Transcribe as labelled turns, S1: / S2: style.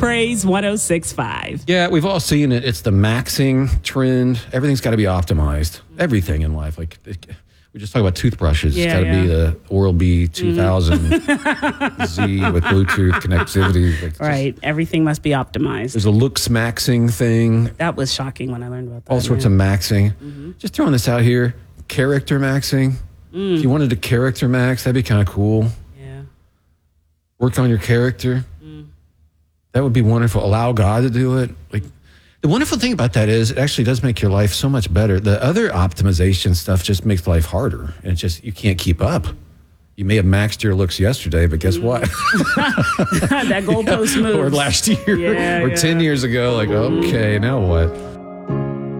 S1: Praise 106.5.
S2: Yeah, we've all seen it. It's the maxing trend. Everything's got to be optimized. Everything in life. Like we just talk about toothbrushes.
S1: Yeah,
S2: It's got to be the Oral-B 2000 Z with Bluetooth connectivity. Like
S1: Right. Everything must be optimized.
S2: There's a looks maxing thing.
S1: That was shocking when I learned about that.
S2: All sorts of maxing. Just throwing this out here. Character maxing. If you wanted to character max, that'd be kind of cool.
S1: Yeah.
S2: Work on your character. That would be wonderful. Allow God to do it. Like the wonderful thing about that is it actually does make your life so much better. The other optimization stuff just makes life harder. And it's just you can't keep up. You may have maxed your looks yesterday, but guess what?
S1: That goalpost moves.
S2: Or last year or 10 years ago. Like, okay, now what?